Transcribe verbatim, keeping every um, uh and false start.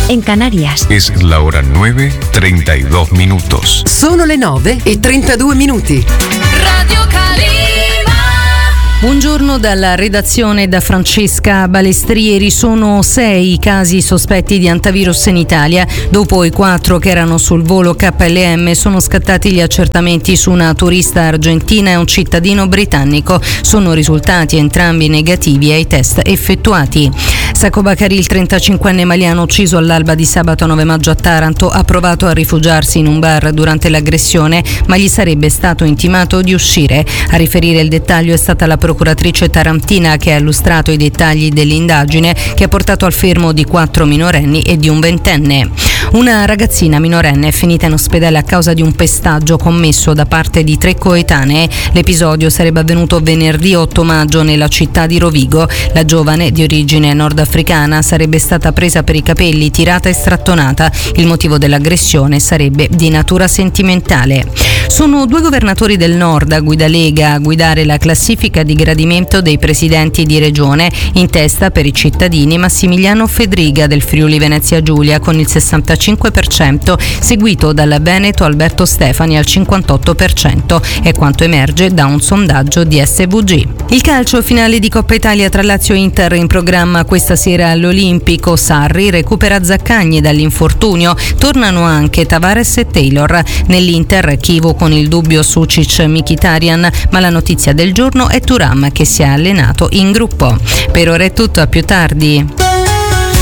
en Canarias. Es la hora nueve, treinta y dos minutos. Sono le nove e trentadue minuti. Radio Calima. Buongiorno dalla redazione da Francesca Balestrieri. Sono sei i casi sospetti di antivirus in Italia. Dopo i quattro che erano sul volo K L M sono scattati gli accertamenti su una turista argentina e un cittadino britannico. Sono risultati entrambi negativi ai test effettuati. Sacco Bakari, il trentacinquenne maliano ucciso all'alba di sabato nove maggio a Taranto, ha provato a rifugiarsi in un bar durante l'aggressione, ma gli sarebbe stato intimato di uscire. A riferire il dettaglio è stata la procuratrice tarantina, che ha illustrato i dettagli dell'indagine che ha portato al fermo di quattro minorenni e di un ventenne. Una ragazzina minorenne è finita in ospedale a causa di un pestaggio commesso da parte di tre coetanee. L'episodio sarebbe avvenuto venerdì otto maggio nella città di Rovigo. La giovane, di origine nordafricana, sarebbe stata presa per i capelli, tirata e strattonata. Il motivo dell'aggressione sarebbe di natura sentimentale. Sono due governatori del nord a guida Lega a guidare la classifica di gradimento dei presidenti di regione. In testa per i cittadini Massimiliano Fedriga del Friuli Venezia Giulia con il sessantacinque per cento, seguito dal Veneto Alberto Stefani al cinquantotto per cento, è quanto emerge da un sondaggio di S V G. Il calcio, finale di Coppa Italia tra Lazio e Inter in programma questa sera all'Olimpico. Sarri recupera Zaccagni dall'infortunio, tornano anche Tavares e Taylor. Nell'Inter Chivo con il dubbio su Cic-Mkhitaryan, ma la notizia del giorno è Thuram che si è allenato in gruppo. Per ora è tutto, a più tardi.